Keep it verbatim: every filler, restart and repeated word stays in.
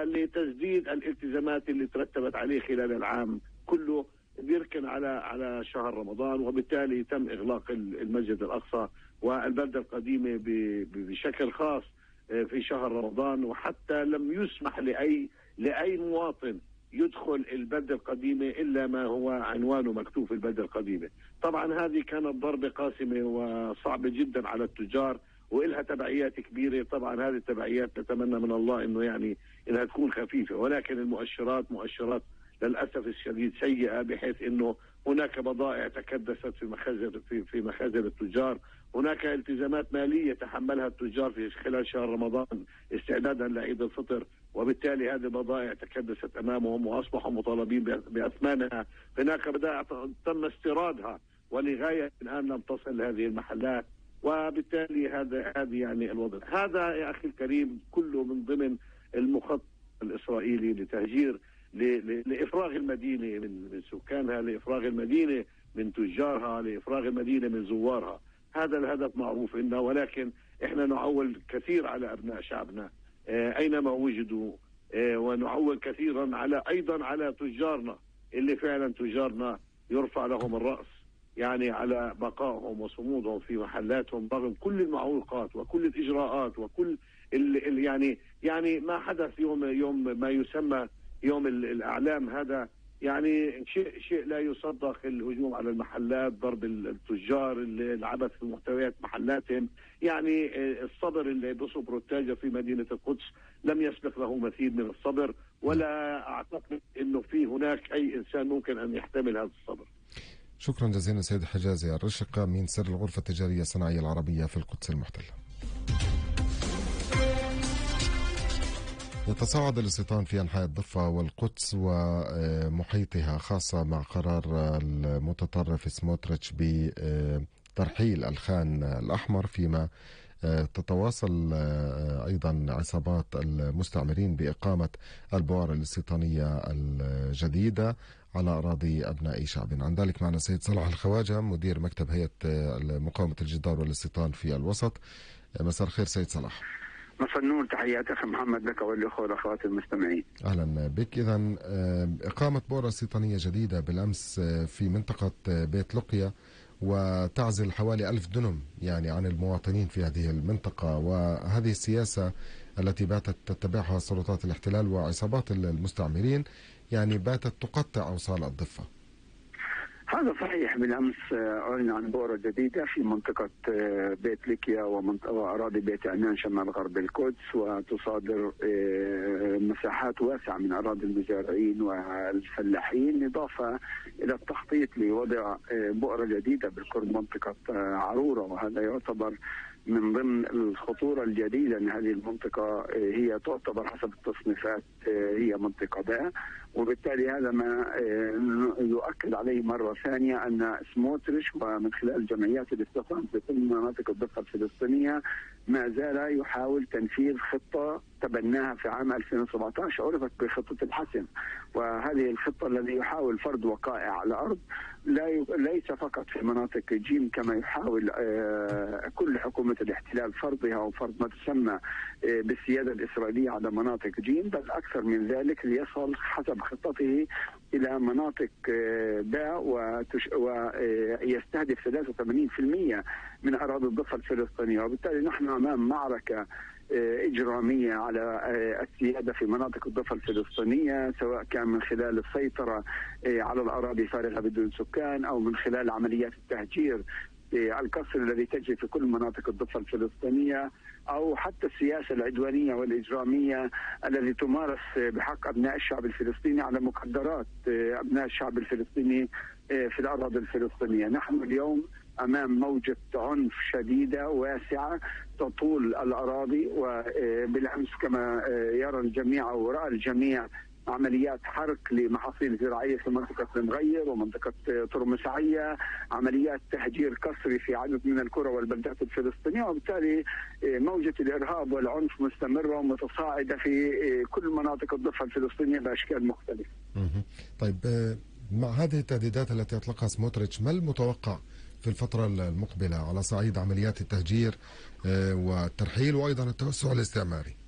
لتسديد الالتزامات اللي ترتبت عليه خلال العام كله بيركن على على شهر رمضان، وبالتالي تم إغلاق المسجد الأقصى والبلدة القديمة بشكل خاص في شهر رمضان، وحتى لم يسمح لأي لأي مواطن يدخل البلدة القديمة إلا ما هو عنوانه مكتوب في البلدة القديمة. طبعا هذه كانت ضربة قاسمة وصعبة جدا على التجار وإلها تبعيات كبيرة. طبعا هذه التبعيات نتمنى من الله إنه يعني إنها تكون خفيفة، ولكن المؤشرات مؤشرات للأسف الشديد سيئة، بحيث إنه هناك بضائع تكدست في مخازن في, في مخازن التجار، هناك التزامات مالية تحملها التجار في خلال شهر رمضان استعدادا لعيد الفطر، وبالتالي هذه البضائع تكدست أمامهم وأصبحوا مطالبين بأثمانها. هناك بضائع تم استيرادها ولغاية الآن لم تصل هذه المحلات، وبالتالي هذا هذه يعني الوضع. هذا يا أخي الكريم كله من ضمن المخطط الإسرائيلي لتهجير لإفراغ المدينة من من سكانها، لإفراغ المدينة من تجارها، لإفراغ المدينة من زوارها. هذا الهدف معروف لنا، ولكن احنا نعول كثير على أبناء شعبنا اه أينما وجدوا، اه ونعول كثيرا على أيضا على تجارنا اللي فعلا تجارنا يرفع لهم الرأس يعني على بقائهم وصمودهم في محلاتهم رغم كل المعوقات وكل الإجراءات وكل ال ال يعني يعني ما حدث يوم يوم ما يسمى يوم الأعلام. هذا يعني شيء شيء لا يصدق، الهجوم على المحلات، ضرب التجار، العبث في محتويات محلاتهم. يعني الصبر اللي بصبره التاجر في مدينة القدس لم يسبق له مثيل من الصبر، ولا أعتقد أنه في هناك أي إنسان ممكن أن يحتمل هذا الصبر. شكرا جزيلا سيد حجازي الرشقة من سر الغرفة التجارية الصناعية العربية في القدس المحتلة. يتصاعد الاستيطان في أنحاء الضفة والقدس ومحيطها، خاصة مع قرار المتطرف سموتريتش بترحيل الخان الأحمر، فيما تتواصل أيضا عصابات المستعمرين بإقامة البؤر الاستيطانية الجديدة على أراضي أبناء شعبنا. عن ذلك معنا سيد صلاح الخواجة مدير مكتب هيئة مقاومة الجدار والاستيطان في الوسط. مساء الخير سيد صلاح. مساء النور، تحياتي أخي محمد لك والأخوة والأخوات المستمعين. أهلا بك. إذن إقامة بؤرة استيطانية جديدة بالأمس في منطقة بيت لقيا، وتعزل حوالي ألف دنم يعني عن المواطنين في هذه المنطقة، وهذه السياسة التي باتت تتبعها سلطات الاحتلال وعصابات المستعمرين يعني باتت تقطع أوصال الضفة. هذا صحيح. بالأمس أعلن عن بؤرة جديدة في منطقة بيت لقيا وأراضي بيت عنان شمال غرب القدس، وتصادر مساحات واسعة من أراضي المزارعين والفلاحين، إضافة إلى التخطيط لوضع بؤرة جديدة بالقرب منطقة عرورة، وهذا يعتبر من ضمن الخطورة الجديدة أن هذه المنطقة هي تعتبر حسب التصنيفات هي منطقة باء، وبالتالي هذا ما يؤكد عليه مرة ثانية أن سموتريتش ومن خلال جمعيات الاستيطان في كل مناطق الضفة الفلسطينية ما زال يحاول تنفيذ خطة تبناها في عام ألفين وسبعة عشر عرفت بخطة الحسم، وهذه الخطة الذي يحاول فرض وقائع على الأرض لا ليس فقط في مناطق جيم كما يحاول كل حكومة الاحتلال فرضها أو فرض ما تسمى بالسيادة الإسرائيلية على مناطق جيم، بل أكثر من ذلك ليصل حسب خطته إلى مناطق باء ويستهدف ثلاثة وثمانين بالمئة من أراضي الضفة الفلسطينية. وبالتالي نحن أمام معركة إجرامية على السيادة في مناطق الضفة الفلسطينية، سواء كان من خلال السيطرة على الأراضي فارغة بدون سكان أو من خلال عمليات التهجير القصر الذي تجري في كل مناطق الضفة الفلسطينية، أو حتى السياسة العدوانية والإجرامية التي تمارس بحق أبناء الشعب الفلسطيني على مقدرات أبناء الشعب الفلسطيني في الأراضي الفلسطينية. نحن اليوم أمام موجة عنف شديدة واسعة تطول الأراضي، وبالأمس كما يرى الجميع أو رأى الجميع عمليات حرق لمحاصيل زراعية في منطقة المغير ومنطقة ترمسعية، عمليات تهجير قسري في عدد من القرى والبلدات الفلسطينية، وبالتالي موجة الإرهاب والعنف مستمرة ومتصاعدة في كل مناطق الضفة الفلسطينية بأشكال مختلفة. طيب، مع هذه التهديدات التي أطلقها سموتريتش، ما المتوقع في الفترة المقبلة على صعيد عمليات التهجير والترحيل وأيضا التوسع الاستعماري؟